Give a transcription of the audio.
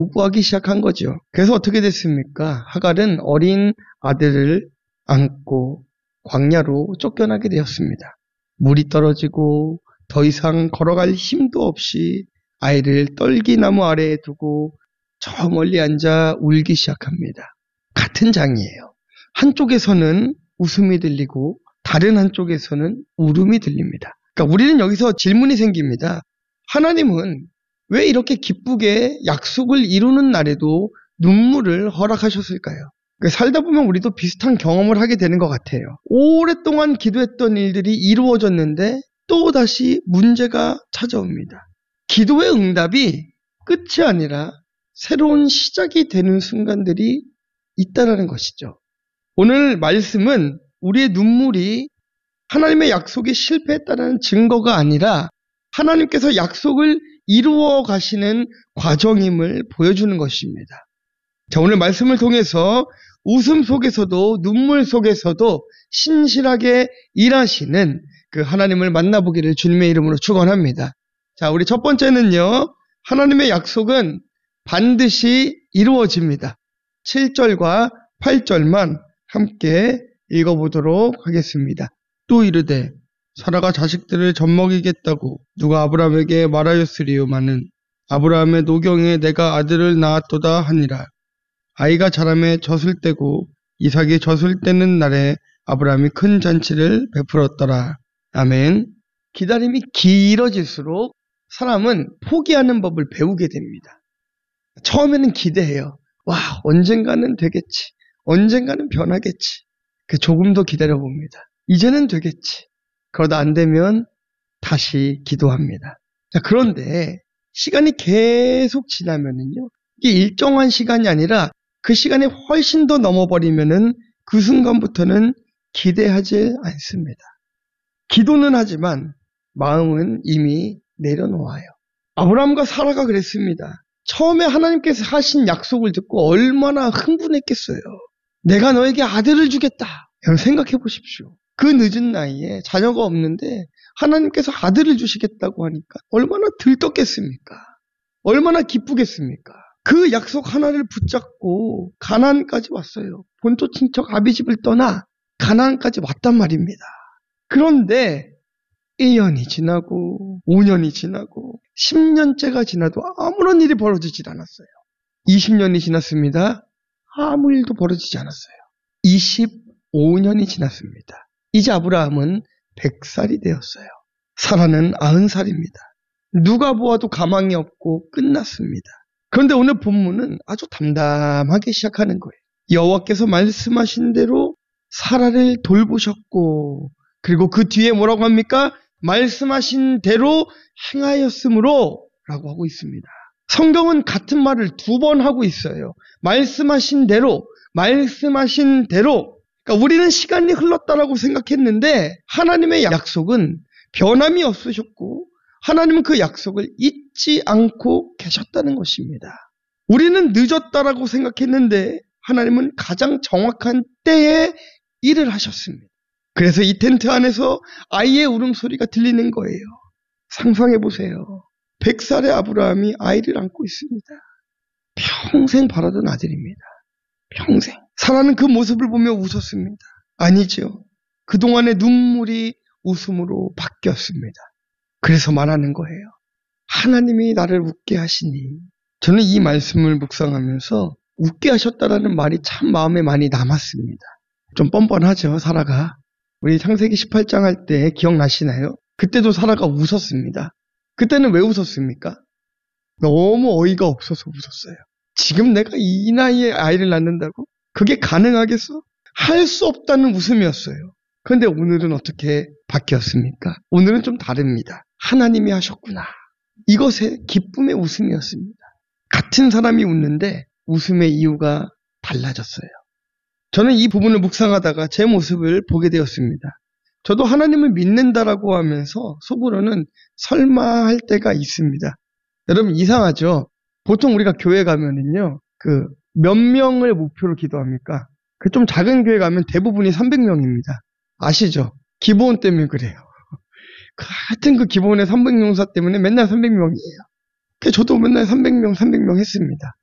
요구하기 시작한 거죠. 그래서 어떻게 됐습니까? 하갈은 어린 아들을 안고 광야로 쫓겨나게 되었습니다. 물이 떨어지고 더 이상 걸어갈 힘도 없이 아이를 떨기나무 아래에 두고 저 멀리 앉아 울기 시작합니다. 같은 장이에요. 한쪽에서는 웃음이 들리고 다른 한쪽에서는 울음이 들립니다. 그러니까 우리는 여기서 질문이 생깁니다. 하나님은 왜 이렇게 기쁘게 약속을 이루는 날에도 눈물을 허락하셨을까요? 살다 보면 우리도 비슷한 경험을 하게 되는 것 같아요. 오랫동안 기도했던 일들이 이루어졌는데 또다시 문제가 찾아옵니다. 기도의 응답이 끝이 아니라 새로운 시작이 되는 순간들이 있다는 것이죠. 오늘 말씀은 우리의 눈물이 하나님의 약속이 실패했다는 증거가 아니라 하나님께서 약속을 이루어 가시는 과정임을 보여주는 것입니다. 자, 오늘 말씀을 통해서 웃음 속에서도 눈물 속에서도 신실하게 일하시는 그 하나님을 만나보기를 주님의 이름으로 축원합니다. 자, 우리 첫 번째는요. 하나님의 약속은 반드시 이루어집니다. 7절과 8절만 함께 읽어보도록 하겠습니다. 또 이르되 사라가 자식들을 젖먹이겠다고 누가 아브라함에게 말하였으리요마는 아브라함의 노경에 내가 아들을 낳았도다 하니라. 아이가 자라매 젖을 떼고 이삭이 젖을 떼는 날에 아브라함이 큰 잔치를 베풀었더라. 아멘. 기다림이 길어질수록 사람은 포기하는 법을 배우게 됩니다. 처음에는 기대해요. 와, 언젠가는 되겠지. 언젠가는 변하겠지. 조금 더 기다려봅니다. 이제는 되겠지. 그러다 안 되면 다시 기도합니다. 자, 그런데 시간이 계속 지나면은요, 이게 일정한 시간이 아니라 그 시간이 훨씬 더 넘어버리면은 그 순간부터는 기대하지 않습니다. 기도는 하지만 마음은 이미 내려놓아요. 아브라함과 사라가 그랬습니다. 처음에 하나님께서 하신 약속을 듣고 얼마나 흥분했겠어요. 내가 너에게 아들을 주겠다. 여러분 생각해 보십시오. 그 늦은 나이에 자녀가 없는데 하나님께서 아들을 주시겠다고 하니까 얼마나 들떴겠습니까? 얼마나 기쁘겠습니까? 그 약속 하나를 붙잡고 가나안까지 왔어요. 본토 친척 아비집을 떠나 가나안까지 왔단 말입니다. 그런데 1년이 지나고 5년이 지나고 10년째가 지나도 아무런 일이 벌어지질 않았어요. 20년이 지났습니다. 아무 일도 벌어지지 않았어요. 25년이 지났습니다. 이제 아브라함은 100살이 되었어요. 사라는 90살입니다. 누가 보아도 가망이 없고 끝났습니다. 그런데 오늘 본문은 아주 담담하게 시작하는 거예요. 여호와께서 말씀하신 대로 사라를 돌보셨고, 그리고 그 뒤에 뭐라고 합니까? 말씀하신 대로 행하였으므로 라고 하고 있습니다. 성경은 같은 말을 2번 하고 있어요. 말씀하신 대로, 말씀하신 대로. 그러니까 우리는 시간이 흘렀다라고 생각했는데 하나님의 약속은 변함이 없으셨고 하나님은 그 약속을 잊지 않고 계셨다는 것입니다. 우리는 늦었다라고 생각했는데 하나님은 가장 정확한 때에 일을 하셨습니다. 그래서 이 텐트 안에서 아이의 울음소리가 들리는 거예요. 상상해 보세요. 100살의 아브라함이 아이를 안고 있습니다. 평생 바라던 아들입니다. 평생. 사라는 그 모습을 보며 웃었습니다. 아니죠. 그동안의 눈물이 웃음으로 바뀌었습니다. 그래서 말하는 거예요. 하나님이 나를 웃게 하시니. 저는 이 말씀을 묵상하면서 웃게 하셨다라는 말이 참 마음에 많이 남았습니다. 좀 뻔뻔하죠, 사라가. 우리 창세기 18장 할 때 기억나시나요? 그때도 사라가 웃었습니다. 그때는 왜 웃었습니까? 너무 어이가 없어서 웃었어요. 지금 내가 이 나이에 아이를 낳는다고? 그게 가능하겠어? 할 수 없다는 웃음이었어요. 그런데 오늘은 어떻게 바뀌었습니까? 오늘은 좀 다릅니다. 하나님이 하셨구나. 이것의 기쁨의 웃음이었습니다. 같은 사람이 웃는데 웃음의 이유가 달라졌어요. 저는 이 부분을 묵상하다가 제 모습을 보게 되었습니다. 저도 하나님을 믿는다라고 하면서 속으로는 설마 할 때가 있습니다. 여러분 이상하죠? 보통 우리가 교회 가면은요, 몇 명을 목표로 기도합니까? 좀 작은 교회 가면 대부분이 300명입니다. 아시죠? 기브온 때문에 그래요. 하여튼 그 기브온의 300명사 때문에 맨날 300명이에요. 저도 맨날 300명 했습니다.